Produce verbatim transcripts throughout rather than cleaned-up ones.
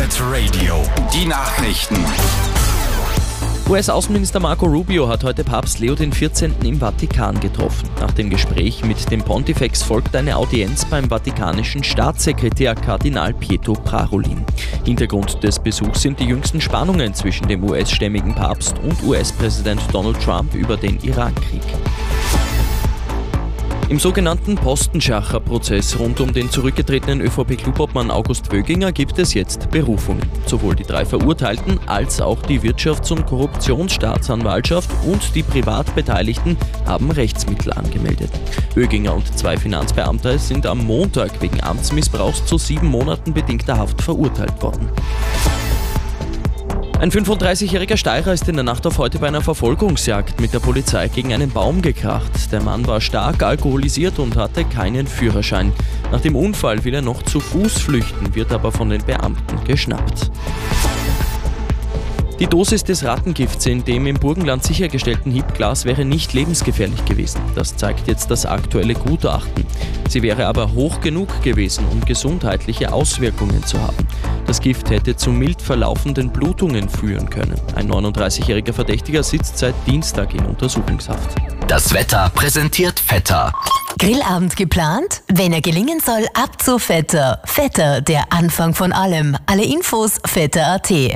Pirate Radio, die Nachrichten. U S-Außenminister Marco Rubio hat heute Papst Leo der vierzehnte. im Vatikan getroffen. Nach dem Gespräch mit dem Pontifex folgt eine Audienz beim vatikanischen Staatssekretär Kardinal Pietro Parolin. Hintergrund des Besuchs sind die jüngsten Spannungen zwischen dem U S-stämmigen Papst und U S-Präsident Donald Trump über den Irakkrieg. Im sogenannten Postenschacher-Prozess rund um den zurückgetretenen ÖVP-Clubobmann August Wöginger gibt es jetzt Berufungen. Sowohl die drei Verurteilten als auch die Wirtschafts- und Korruptionsstaatsanwaltschaft und die Privatbeteiligten haben Rechtsmittel angemeldet. Wöginger und zwei Finanzbeamte sind am Montag wegen Amtsmissbrauchs zu sieben Monaten bedingter Haft verurteilt worden. Ein fünfunddreißigjähriger Steirer ist in der Nacht auf heute bei einer Verfolgungsjagd mit der Polizei gegen einen Baum gekracht. Der Mann war stark alkoholisiert und hatte keinen Führerschein. Nach dem Unfall will er noch zu Fuß flüchten, wird aber von den Beamten geschnappt. Die Dosis des Rattengifts in dem im Burgenland sichergestellten Hibglas wäre nicht lebensgefährlich gewesen. Das zeigt jetzt das aktuelle Gutachten. Sie wäre aber hoch genug gewesen, um gesundheitliche Auswirkungen zu haben. Das Gift hätte zu mild verlaufenden Blutungen führen können. Ein neununddreißigjähriger Verdächtiger sitzt seit Dienstag in Untersuchungshaft. Das Wetter präsentiert Vetter. Grillabend geplant? Wenn er gelingen soll, ab zu Vetter. Vetter, der Anfang von allem. Alle Infos vetter punkt at.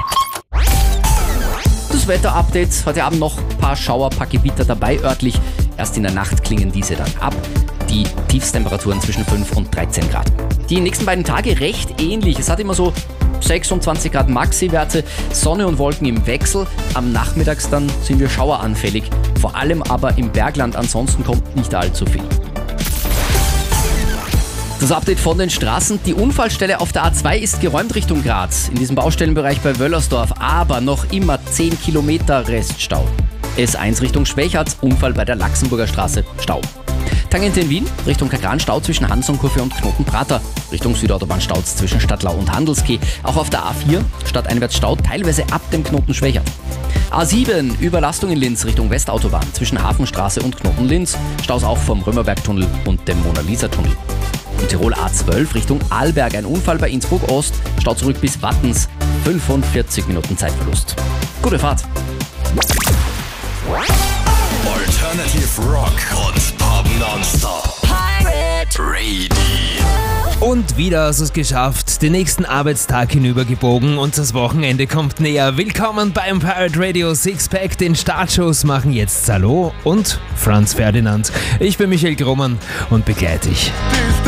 Das Wetter-Update. Heute Abend noch ein paar Schauer, paar Gewitter dabei örtlich. Erst in der Nacht klingen diese dann ab. Die Tiefstemperaturen zwischen fünf und dreizehn Grad. Die nächsten beiden Tage recht ähnlich. Es hat immer so sechsundzwanzig Grad Maxi-Werte, Sonne und Wolken im Wechsel. Am Nachmittags dann sind wir schaueranfällig. Vor allem aber im Bergland, ansonsten kommt nicht allzu viel. Das Update von den Straßen. Die Unfallstelle auf der A zwei ist geräumt Richtung Graz. In diesem Baustellenbereich bei Wöllersdorf. Aber noch immer zehn Kilometer Reststau. S eins Richtung Schwächert, Unfall bei der Laxenburger Straße, Stau. Tangente in Wien, Richtung Kagran, Stau zwischen Hansonkurve und Knotenprater. Richtung Südautobahn Staus zwischen Stadtlau und Handelskeh. Auch auf der A vier, stadteinwärts Stau, teilweise ab dem Knoten Schwächert. A sieben, Überlastung in Linz Richtung Westautobahn zwischen Hafenstraße und Knoten Linz. Staus auch vom Römerbergtunnel und dem Mona-Lisa-Tunnel. In Tirol A zwölf Richtung Arlberg, ein Unfall bei Innsbruck Ost. Stau zurück bis Wattens, fünfundvierzig Minuten Zeitverlust. Gute Fahrt! Alternative Rock und Pop nonstop. Pirate Radio. Und wieder hast du es geschafft, den nächsten Arbeitstag hinübergebogen und das Wochenende kommt näher. Willkommen beim Pirate Radio Sixpack. Den Startshows machen jetzt Salo und Franz Ferdinand. Ich bin Michael Grohmann und begleite dich.